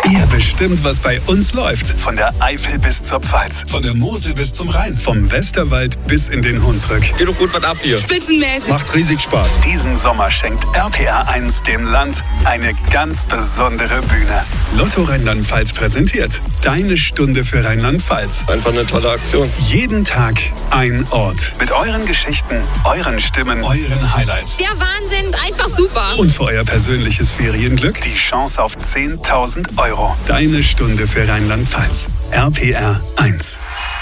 Ihr bestimmt, was bei uns läuft. Von der Eifel bis zur Pfalz. Von der Mosel bis zum Rhein. Vom Westerwald bis in den Hunsrück. Geht doch gut was ab hier. Spitzenmäßig. Macht riesig Spaß. Diesen Sommer schenkt RPR1 dem Land eine ganz besondere Bühne. Lotto Rheinland-Pfalz präsentiert Deine Stunde für Rheinland-Pfalz. Einfach eine tolle Aktion. Jeden Tag ein Ort. Mit euren Geschichten, euren Stimmen, euren Highlights. Der Wahnsinn, einfach super. Und für euer persönliches Ferienglück die Chance auf 10.000 Euro. Deine Stunde für Rheinland-Pfalz. RPR 1.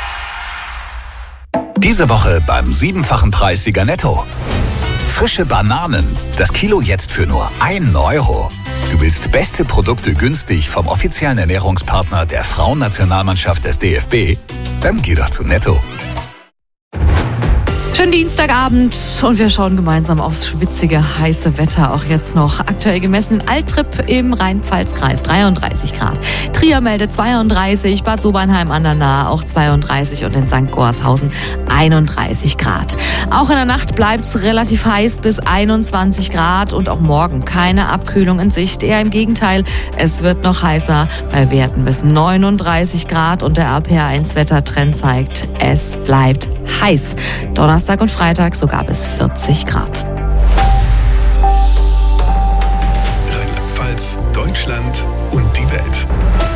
Diese Woche beim 7-fachen Preissieger Netto. Frische Bananen. Das Kilo jetzt für nur 1 Euro. Du willst beste Produkte günstig vom offiziellen Ernährungspartner der Frauennationalmannschaft des DFB? Dann geh doch zu Netto. Schönen Dienstagabend und wir schauen gemeinsam aufs schwitzige, heiße Wetter. Auch jetzt noch aktuell gemessen in Altripp im Rhein-Pfalz-Kreis 33 Grad. Trier meldet 32, Bad Sobernheim an der Nahe auch 32 und in St. Gorshausen 31 Grad. Auch in der Nacht bleibt es relativ heiß bis 21 Grad und auch morgen keine Abkühlung in Sicht. Eher im Gegenteil, es wird noch heißer bei Werten bis 39 Grad und der RPR1-Wettertrend zeigt, es bleibt heiß. Donnerstag und Freitag sogar bis 40 Grad. Rheinland-Pfalz, Deutschland und die Welt.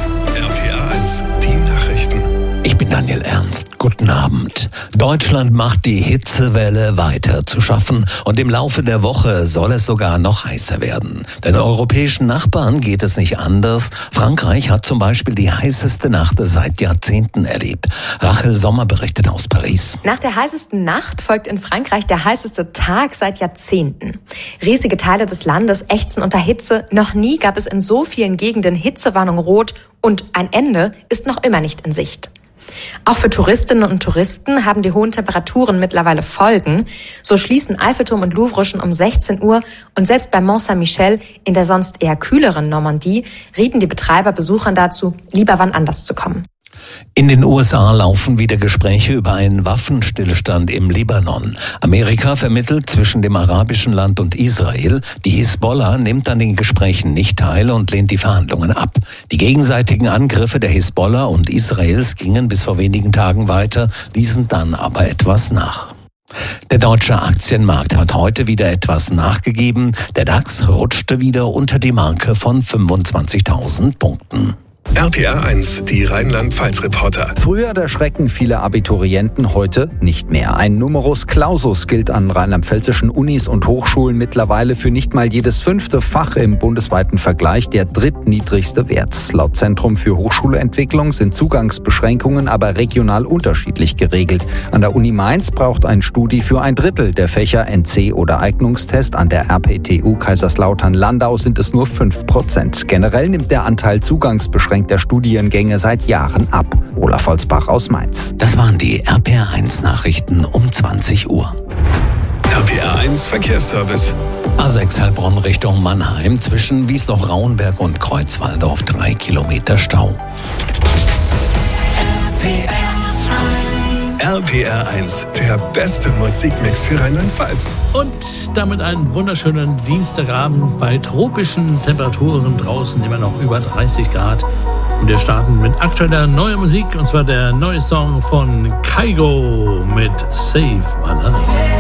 RPR1, die Nachrichten. Ich bin Daniel Ernst. Guten Abend. Deutschland macht die Hitzewelle weiter zu schaffen und im Laufe der Woche soll es sogar noch heißer werden. Den europäischen Nachbarn geht es nicht anders. Frankreich hat zum Beispiel die heißeste Nacht seit Jahrzehnten erlebt. Rachel Sommer berichtet aus Paris. Nach der heißesten Nacht folgt in Frankreich der heißeste Tag seit Jahrzehnten. Riesige Teile des Landes ächzen unter Hitze. Noch nie gab es in so vielen Gegenden Hitzewarnung rot und ein Ende ist noch immer nicht in Sicht. Auch für Touristinnen und Touristen haben die hohen Temperaturen mittlerweile Folgen. So schließen Eiffelturm und Louvre schon um 16 Uhr und selbst bei Mont Saint-Michel in der sonst eher kühleren Normandie rieten die Betreiber Besuchern dazu, lieber wann anders zu kommen. In den USA laufen wieder Gespräche über einen Waffenstillstand im Libanon. Amerika vermittelt zwischen dem arabischen Land und Israel. Die Hisbollah nimmt an den Gesprächen nicht teil und lehnt die Verhandlungen ab. Die gegenseitigen Angriffe der Hisbollah und Israels gingen bis vor wenigen Tagen weiter, ließen dann aber etwas nach. Der deutsche Aktienmarkt hat heute wieder etwas nachgegeben. Der DAX rutschte wieder unter die Marke von 25.000 Punkten. RPR1, die Rheinland-Pfalz-Reporter. Früher der Schrecken vieler Abiturienten, heute nicht mehr. Ein Numerus Clausus gilt an rheinland-pfälzischen Unis und Hochschulen mittlerweile für nicht mal jedes 5. Fach im bundesweiten Vergleich der drittniedrigste Wert. Laut Zentrum für Hochschulentwicklung sind Zugangsbeschränkungen aber regional unterschiedlich geregelt. An der Uni Mainz braucht ein Studi für 1/3 der Fächer NC oder Eignungstest. An der RPTU Kaiserslautern-Landau sind es nur 5%. Generell nimmt der Anteil zugangsbeschränkter Studiengänge seit Jahren ab. Olaf Holzbach aus Mainz. Das waren die RPR1-Nachrichten um 20 Uhr. RPR1 Verkehrsservice. A6 Heilbronn Richtung Mannheim zwischen Wiesloch-Rauenberg und Kreuzwaldorf 3 Kilometer Stau. RPR1, der beste Musikmix für Rheinland-Pfalz. Und damit einen wunderschönen Dienstagabend bei tropischen Temperaturen draußen, immer noch über 30 Grad. Und wir starten mit aktueller neuer Musik, und zwar der neue Song von Kygo mit Save My Life.